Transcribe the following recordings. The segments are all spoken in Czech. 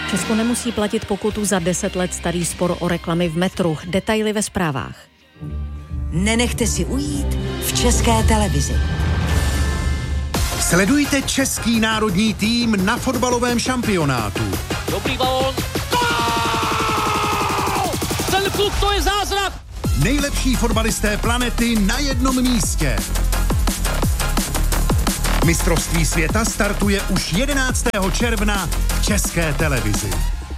Česko nemusí platit pokutu za 10 let starý spor o reklamy v metru. Detaily ve zprávách. Nenechte si ujít v České televizi. Sledujte český národní tým na fotbalovém šampionátu. Dobrý balón. Gól! Ten klub, to je zázrak! Nejlepší fotbalisté planety na jednom místě. Mistrovství světa startuje už 11. června v České televizi.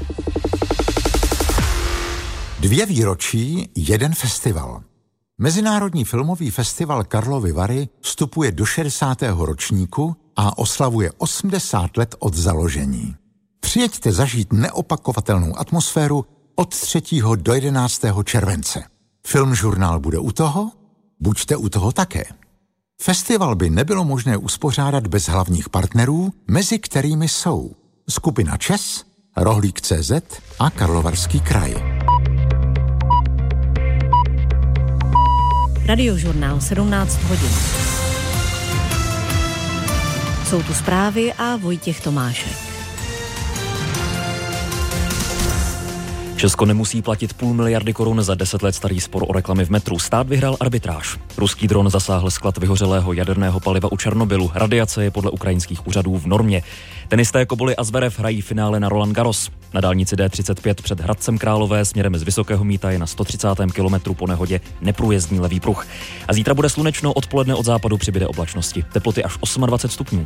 2 výročí, 1 festival. Mezinárodní filmový festival Karlovy Vary vstupuje do 60. ročníku a oslavuje 80 let od založení. Přijeďte zažít neopakovatelnou atmosféru od 3. do 11. července. Filmžurnál bude u toho? Buďte u toho také. Festival by nebylo možné uspořádat bez hlavních partnerů, mezi kterými jsou skupina ČES, Rohlík.cz a Karlovarský kraj. Radiožurnál 17 hodin. Jsou tu zprávy a Vojtěch Tomášek. Česko nemusí platit 500 miliardy korun za 10 let starý spor o reklamy v metru. Stát vyhrál arbitráž. Ruský dron zasáhl sklad vyhořelého jaderného paliva u Černobylu. Radiace je podle ukrajinských úřadů v normě. Tenisté Koboli a Zverev hrají finále na Roland Garros. Na dálnici D35 před Hradcem Králové směrem z Vysokého Mýta je na 130. kilometru po nehodě neprůjezdný levý pruh. A zítra bude slunečno, odpoledne od západu přibyde oblačnosti. Teploty až 28 stupňů.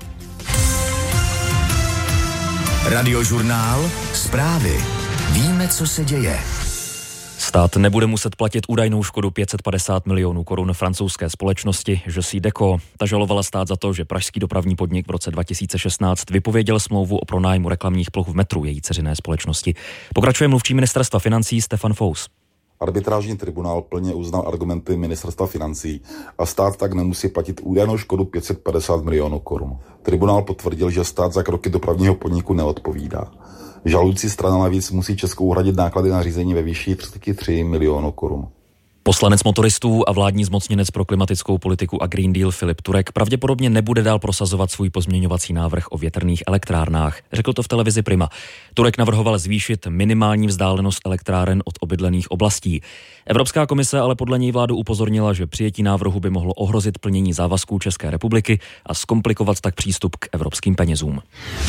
Radiožurnál, zprávy. Víme, co se děje. Stát nebude muset platit údajnou škodu 550 milionů korun francouzské společnosti Josy Deco. Ta žalovala stát za to, že pražský dopravní podnik v roce 2016 vypověděl smlouvu o pronájmu reklamních ploch v metru její dceřiné společnosti. Pokračuje mluvčí ministerstva financí Stefan Fous. Arbitrážní tribunál plně uznal argumenty ministerstva financí a stát tak nemusí platit údajnou škodu 550 milionů korun. Tribunál potvrdil, že stát za kroky dopravního podniku neodpovídá. Žalující strana navíc musí Česku uhradit náklady na řízení ve výši 33 milionů korun. Poslanec motoristů a vládní zmocněnec pro klimatickou politiku a Green Deal Filip Turek pravděpodobně nebude dál prosazovat svůj pozměňovací návrh o větrných elektrárnách. Řekl to v televizi Prima. Turek navrhoval zvýšit minimální vzdálenost elektráren od obydlených oblastí. Evropská komise ale podle něj vládu upozornila, že přijetí návrhu by mohlo ohrozit plnění závazků České republiky a zkomplikovat tak přístup k evropským penězům.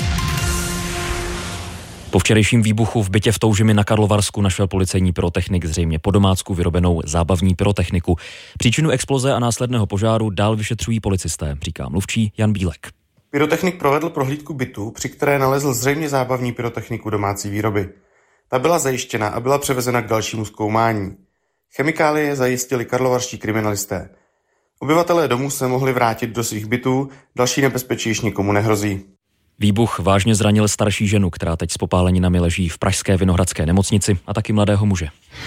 Po včerejším výbuchu v bytě v Toužimi na Karlovarsku našel policejní pyrotechnik zřejmě po domácku vyrobenou zábavní pyrotechniku. Příčinu exploze a následného požáru dál vyšetřují policisté, říká mluvčí Jan Bílek. Pyrotechnik provedl prohlídku bytu, při které nalezl zřejmě zábavní pyrotechniku domácí výroby. Ta byla zajištěna a byla převezena k dalšímu zkoumání. Chemikálie zajistili karlovarští kriminalisté. Obyvatelé domů se mohli vrátit do svých bytů, další nebezpečí již nikomu nehrozí. Výbuch vážně zranil starší ženu, která teď s popáleninami leží v pražské Vinohradské nemocnici, a taky mladého muže.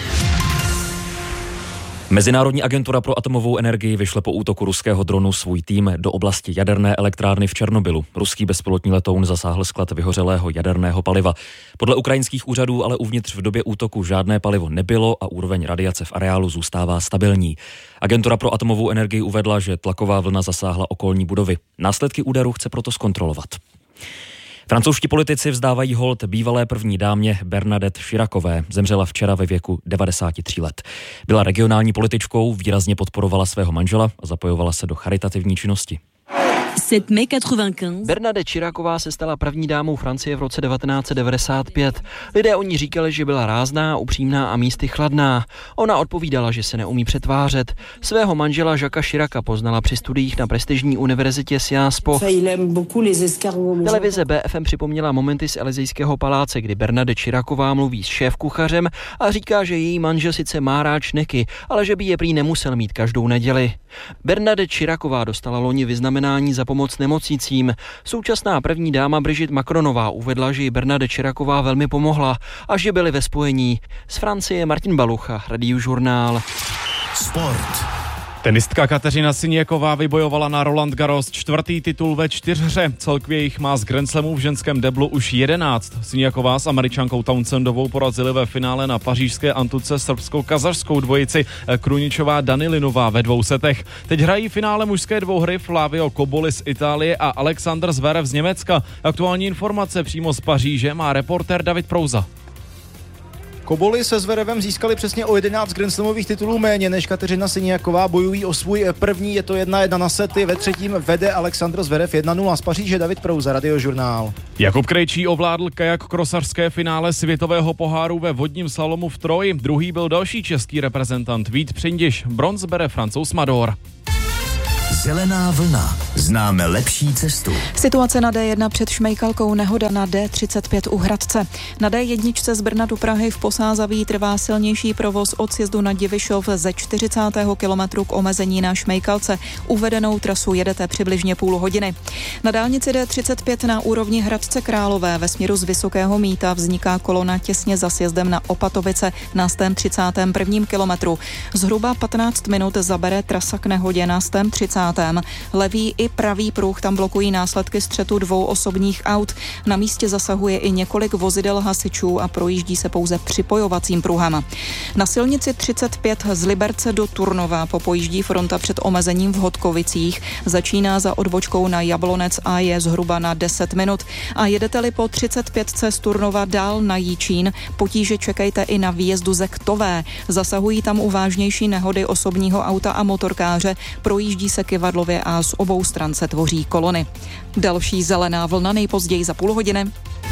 Mezinárodní agentura pro atomovou energii vyšle po útoku ruského dronu svůj tým do oblasti jaderné elektrárny v Černobylu. Ruský bezpilotní letoun zasáhl sklad vyhořelého jaderného paliva. Podle ukrajinských úřadů ale uvnitř v době útoku žádné palivo nebylo a úroveň radiace v areálu zůstává stabilní. Agentura pro atomovou energii uvedla, že tlaková vlna zasáhla okolní budovy. Následky úderu chce proto zkontrolovat. Francouzští politici vzdávají hold bývalé první dámě Bernadette Chiracové. Zemřela včera ve věku 93 let. Byla regionální političkou, výrazně podporovala svého manžela a zapojovala se do charitativní činnosti. Bernadette Chiracová se stala první dámou Francie v roce 1995. Lidé o ní říkali, že byla rázná, upřímná a místy chladná. Ona odpovídala, že se neumí přetvářet. Svého manžela Jacquesa Chiraca poznala při studiích na prestižní univerzitě Sciences Po. Televize BFM připomněla momenty z Elysejského paláce, kdy Bernadette Chiracová mluví s šéfkuchařem a říká, že její manžel sice má rád šneky, ale že by je prý nemusel mít každou neděli. Bernadette Chiracová dostala loni vyznamenání za pomoc nemocnicím. Současná první dáma Brigitte Macronová uvedla, že jí Bernadette Chiracová velmi pomohla a že byli ve spojení. Z Francie Martin Balucha, Radiožurnál. Sport. Tenistka Kateřina Siněková vybojovala na Roland Garros 4. titul ve 4hře. Celkově jich má z Grand Slamu v ženském deblu už 11. Siněková s Američankou Townsendovou porazili ve finále na pařížské antuce srbsko-kazašskou dvojici Kruničová Danilinová ve 2 setech. Teď hrají finále mužské dvouhry Flavio Cobolli z Itálie a Alexander Zverev z Německa. Aktuální informace přímo z Paříže má reportér David Prouza. Cobolli se Zverevem získali přesně o 11 grandslamových titulů méně než Kateřina Siněková. Bojují o svůj první, je to 1-1 na sety. Ve třetím vede Alexandr Zverev 1-0 z Paříže. David Prouza, Radiožurnál. Jakub Krejčí ovládl kajak krosařské finále světového poháru ve vodním slalomu v Troji. Druhý byl další český reprezentant Vít Přindiš. Bronz bere Francouz Mador. Zelená vlna. Známe lepší cestu. Situace na D1 před Šmejkalkou, nehoda na D35 u Hradce. Na D1 z Brna do Prahy v Posázaví trvá silnější provoz od sjezdu na Divišov ze 40. kilometru k omezení na Šmejkalce. Uvedenou trasu jedete přibližně půl hodiny. Na dálnici D35 na úrovni Hradce Králové ve směru z Vysokého Mýta vzniká kolona těsně za sjezdem na Opatovice na 131. kilometru. Zhruba 15 minut zabere trasa k nehodě na 130. Levý i pravý pruh tam blokují následky střetu 2 osobních aut. Na místě zasahuje i několik vozidel hasičů a projíždí se pouze připojovacím pruhem. Na silnici 35 z Liberce do Turnova popojíždí fronta před omezením v Hodkovicích. Začíná za odbočkou na Jablonec a je zhruba na 10 minut. A jedete-li po 35 z Turnova dál na Jičín, potíže čekejte i na výjezdu ze Ktové. Zasahují tam u vážnější nehody osobního auta a motorkáře, projíždí se Kyvadlově a z obou stran se tvoří kolony. Další zelená vlna nejpozději za půl hodiny.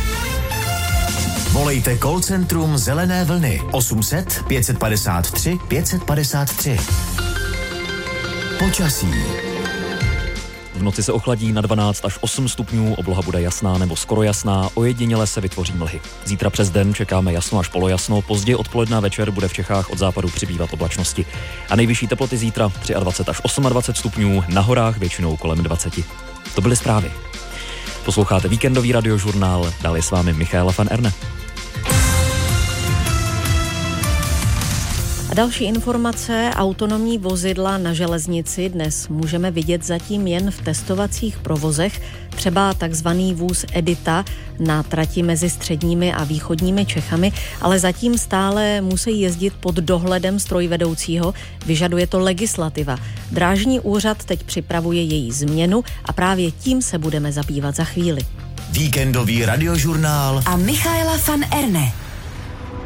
Volejte call centrum Zelené vlny 800 553 553. Počasí. V noci se ochladí na 12 až 8 stupňů, obloha bude jasná nebo skoro jasná, ojediněle se vytvoří mlhy. Zítra přes den čekáme jasno až polojasno, později odpoledne večer bude v Čechách od západu přibývat oblačnosti. A nejvyšší teploty zítra 23 až 28 stupňů, na horách většinou kolem 20. To byly zprávy. Posloucháte víkendový radiožurnál, dále s vámi Michaela van Erne. A další informace, autonomní vozidla na železnici dnes můžeme vidět zatím jen v testovacích provozech, třeba takzvaný vůz Edita na trati mezi středními a východními Čechami, ale zatím stále musí jezdit pod dohledem strojvedoucího, vyžaduje to legislativa. Drážní úřad teď připravuje její změnu a právě tím se budeme zabývat za chvíli. Víkendový radiožurnál a Michaela van Erne.